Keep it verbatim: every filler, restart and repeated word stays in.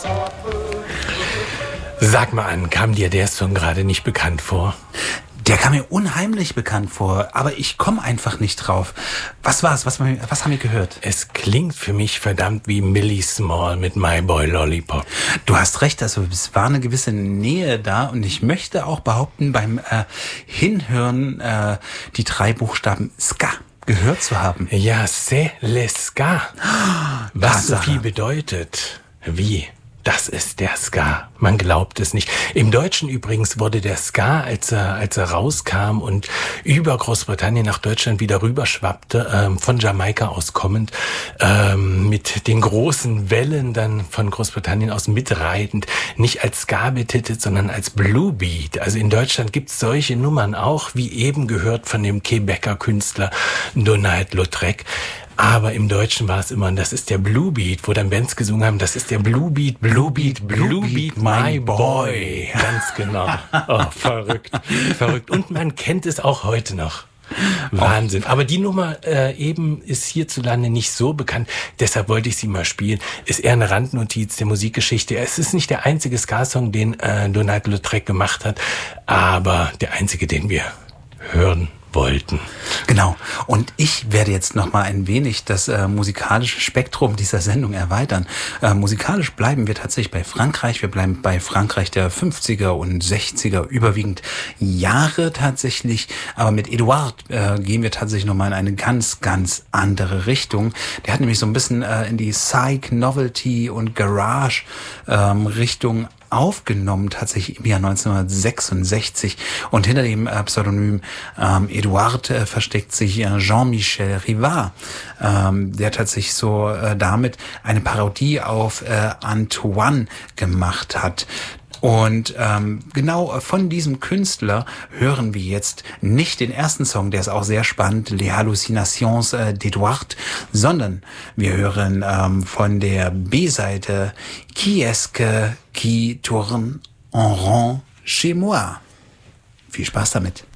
Sag mal an, kam dir der Song gerade nicht bekannt vor? Der kam mir unheimlich bekannt vor, aber ich komme einfach nicht drauf. Was war's? Was, was haben wir gehört? Es klingt für mich verdammt wie Millie Small mit My Boy Lollipop. Du hast recht, also es war eine gewisse Nähe da und ich möchte auch behaupten, beim äh, Hinhören äh, die drei Buchstaben Ska gehört zu haben. Ja, c'est le Ska. Was so viel bedeutet wie? Das ist der Ska. Man glaubt es nicht. Im Deutschen übrigens wurde der Ska, als er, als er rauskam und über Großbritannien nach Deutschland wieder rüberschwappte, ähm, von Jamaika aus kommend, ähm, mit den großen Wellen dann von Großbritannien aus mitreitend, nicht als Ska betitelt, sondern als Blue Beat. Also in Deutschland gibt's solche Nummern auch, wie eben gehört von dem Quebecer Künstler Donald-Lautrec. Aber im Deutschen war es immer, das ist der Blue Beat, wo dann Bands gesungen haben, das ist der Blue Beat, Blue Beat, Blue Beat, my boy. Ganz genau. Oh, verrückt, verrückt. Und man kennt es auch heute noch. Wahnsinn. Aber die Nummer äh, eben ist hierzulande nicht so bekannt. Deshalb wollte ich sie mal spielen. Ist eher eine Randnotiz der Musikgeschichte. Es ist nicht der einzige Ska-Song, den äh, Donald-Lautrec gemacht hat, aber der einzige, den wir hören wollten. Genau. Und ich werde jetzt noch mal ein wenig das äh, musikalische Spektrum dieser Sendung erweitern. Äh, musikalisch bleiben wir tatsächlich bei Frankreich. Wir bleiben bei Frankreich der fünfziger und sechziger, überwiegend Jahre tatsächlich. Aber mit Edouard äh, gehen wir tatsächlich noch mal in eine ganz, ganz andere Richtung. Der hat nämlich so ein bisschen äh, in die Psych, Novelty und Garage ähm, Richtung aufgenommen, tatsächlich im Jahr neunzehnhundertsechsundsechzig. Und hinter dem äh, Pseudonym ähm, Edouard äh, versteckt sich äh, Jean-Michel Rivard, ähm, der tatsächlich so äh, damit eine Parodie auf äh, Antoine gemacht hat. Und ähm, genau von diesem Künstler hören wir jetzt nicht den ersten Song, der ist auch sehr spannend, Les Hallucinations äh, d'Edouard, sondern wir hören ähm, von der B-Seite Qui est-ce que qui tourne en rond chez moi? Viel Spaß damit.